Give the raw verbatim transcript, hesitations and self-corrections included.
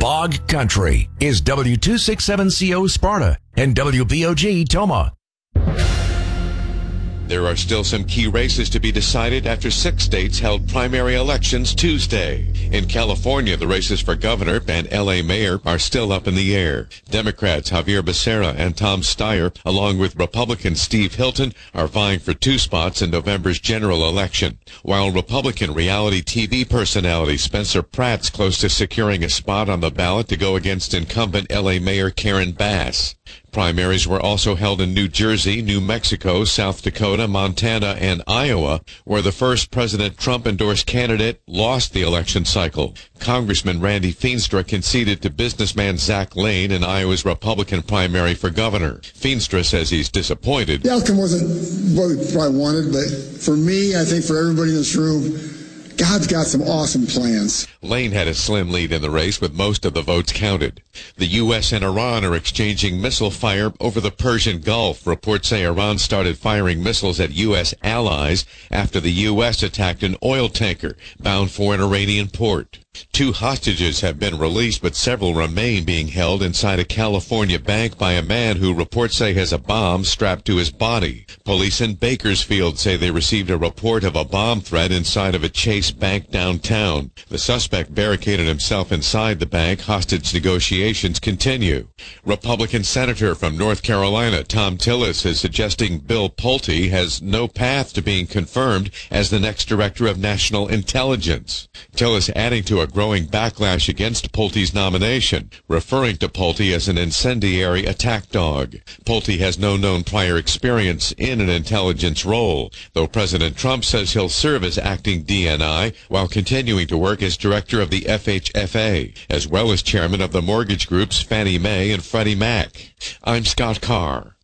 Bog Country is W two sixty-seven C O Sparta and W B O G Toma. There are still some key races to be decided after six states held primary elections Tuesday. In California, the races for governor and L A mayor are still up in the air. Democrats Javier Becerra and Tom Steyer, along with Republican Steve Hilton, are vying for two spots in November's general election, while Republican reality T V personality Spencer Pratt's close to securing a spot on the ballot to go against incumbent L A Mayor Karen Bass. Primaries were also held in New Jersey, New Mexico, South Dakota, Montana, and Iowa, where the first President Trump-endorsed candidate lost the election cycle. Congressman Randy Feenstra conceded to businessman Zach Lane in Iowa's Republican primary for governor. Feenstra says he's disappointed. The outcome wasn't what we probably wanted, but for me, I think for everybody in this room, God's got some awesome plans. Lane had a slim lead in the race with most of the votes counted. The U S and Iran are exchanging missile fire over the Persian Gulf. Reports say Iran started firing missiles at U S allies after the U S attacked an oil tanker bound for an Iranian port. Two hostages have been released, but several remain being held inside a California bank by a man who reports say has a bomb strapped to his body. Police in Bakersfield say they received a report of a bomb threat inside of a Chase bank downtown. The suspect barricaded himself inside the bank. Hostage negotiations continue. Republican Senator from North Carolina Thom Tillis is suggesting Bill Pulte has no path to being confirmed as the next Director of National Intelligence. Tillis adding to a growing backlash against Pulte's nomination, referring to Pulte as an incendiary attack dog. Pulte has no known prior experience in an intelligence role, though President Trump says he'll serve as acting D N I while continuing to work as director of the F H F A, as well as chairman of the mortgage groups Fannie Mae and Freddie Mac. I'm Scott Carr.